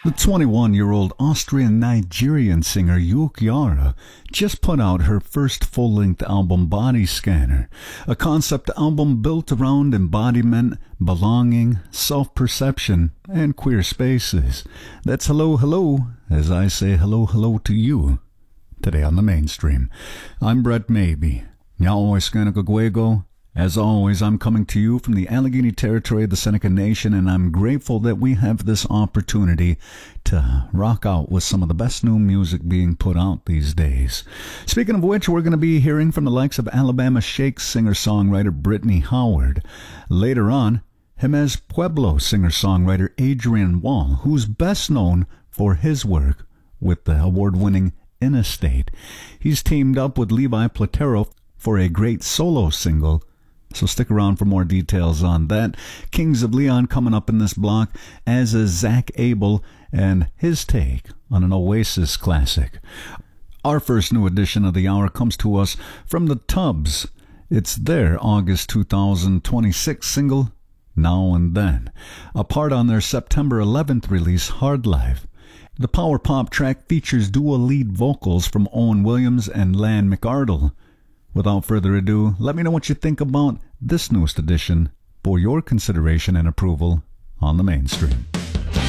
The 21-year-old Austrian-Nigerian singer Yuki Yara just put out her first full-length album, Body Scanner, a concept album built around embodiment, belonging, self-perception, and queer spaces. That's hello, hello, as I say hello, hello to you. Today on the Mainstream, I'm Brett Maybe. Nyawaiskanagoguego. As always, I'm coming to you from the Allegheny territory of the Seneca Nation, and I'm grateful that we have this opportunity to rock out with some of the best new music being put out these days. Speaking of which, we're going to be hearing from the likes of Alabama Shakes singer-songwriter Brittany Howard. Later on, Jemez Pueblo singer-songwriter Adrian Wall, who's best known for his work with the award-winning In a State. He's teamed up with Levi Platero for a great solo single, so stick around for more details on that. Kings of Leon coming up in this block, as is Zach Abel and his take on an Oasis classic. Our first new edition of the hour comes to us from the Tubbs. It's their August 2026 single, Now and Then, a part on their September 11th release, Hard Life. The power pop track features dual lead vocals from Owen Williams and Lan McArdle. Without further ado, let me know what you think about this newest edition for your consideration and approval on the Mainstream.